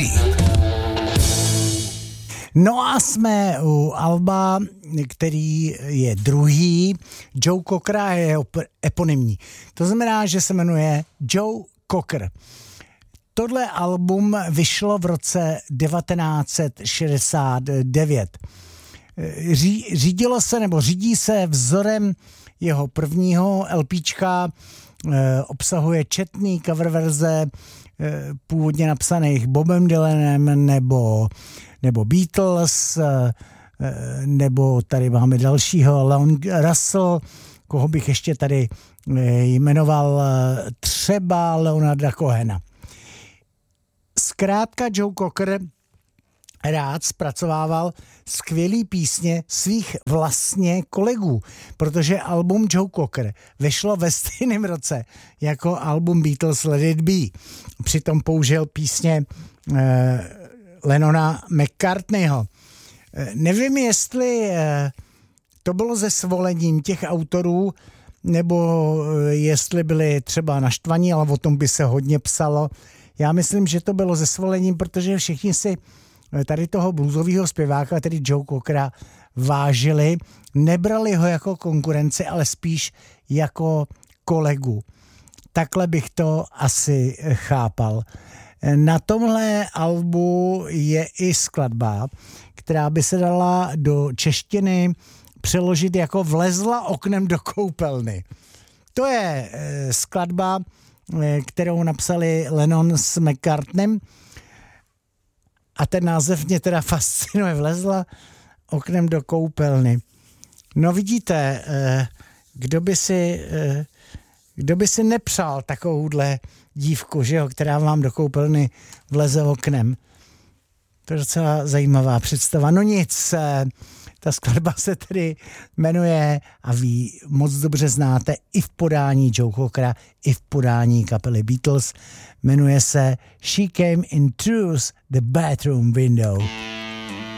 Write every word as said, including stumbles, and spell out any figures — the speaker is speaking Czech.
Beat. No a jsme u alba, který je druhý. Joe Cockera je eponymní. To znamená, že se jmenuje Joe Cocker. Tohle album vyšlo v roce devatenáct set šedesát devět. Ří, řídilo se nebo řídí se vzorem jeho prvního LPčka, eh, obsahuje četný cover verze eh, původně napsaných Bobem Dylanem nebo, nebo Beatles, eh, nebo tady máme dalšího Leon Russell, koho bych ještě tady eh, jmenoval eh, třeba Leonarda Cohena. Zkrátka Joe Cocker rád zpracovával skvělý písně svých vlastně kolegů, protože album Joe Cocker vyšlo ve stejném roce jako album Beatles Let It Be. Přitom použil písně eh, Lennona McCartneyho. Eh, nevím, jestli eh, to bylo se svolením těch autorů, nebo eh, jestli byli třeba naštvaní, ale o tom by se hodně psalo. Já myslím, že to bylo se svolením, protože všichni si tady toho bluesového zpěváka, tedy Joe Cockera, vážili. Nebrali ho jako konkurenci, ale spíš jako kolegu. Takhle bych to asi chápal. Na tomhle albu je i skladba, která by se dala do češtiny přeložit jako Vlezla oknem do koupelny. To je skladba, kterou napsali Lennon s McCartneym, a ten název mě teda fascinuje. Vlezla oknem do koupelny. No vidíte, kdo by si, kdo by si nepřál takovouhle dívku, že jo, která vám do koupelny vleze oknem. To je docela zajímavá představa. No nic, ta skladba se tedy jmenuje, a vy moc dobře znáte, i v podání Joe Cockera, i v podání kapely Beatles, jmenuje se She Came in Through the Bathroom Window.